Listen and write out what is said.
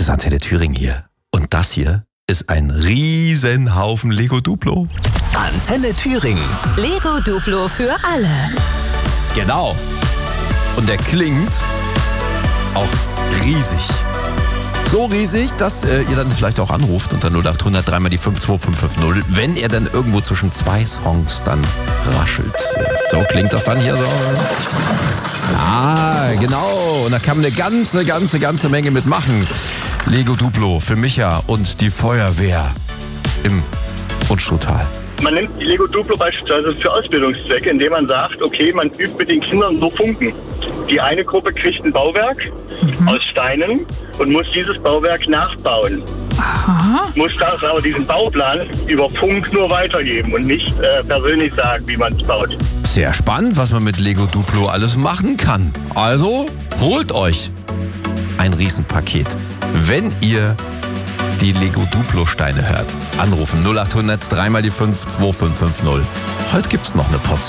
ist Antenne Thüringen hier. Und das hier ist ein Riesenhaufen Lego Duplo. Antenne Thüringen. Lego Duplo für alle. Genau. Und der klingt auch riesig. So riesig, dass ihr dann vielleicht auch anruft unter 0800 3 mal die 52550, wenn ihr dann irgendwo zwischen zwei Songs dann raschelt. So klingt das dann hier so. Ah, genau. Und da kann man eine ganze Menge mitmachen. Lego Duplo für Micha und die Feuerwehr im Unstruttal. Man nimmt die Lego Duplo beispielsweise für Ausbildungszwecke, indem man sagt, okay, man übt mit den Kindern so Funken. Die eine Gruppe kriegt ein Bauwerk aus Steinen und muss dieses Bauwerk nachbauen. Aha. Muss das aber diesen Bauplan über Funk nur weitergeben und nicht persönlich sagen, wie man es baut. Sehr spannend, was man mit Lego Duplo alles machen kann. Also holt euch ein Riesenpaket. Wenn ihr die Lego Duplo Steine hört, anrufen 0800 3 mal die 52550. Heute gibt's noch eine Portion.